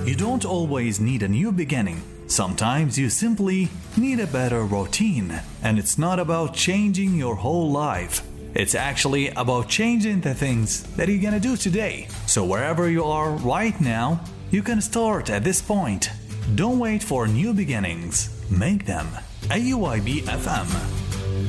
You don't always need a new beginning. Sometimes you simply need a better routine. And it's not about changing your whole life. It's actually about changing the things that you're gonna do today. So wherever you are right now, you can start at this point. Don't wait for new beginnings. Make them. AUIB FM.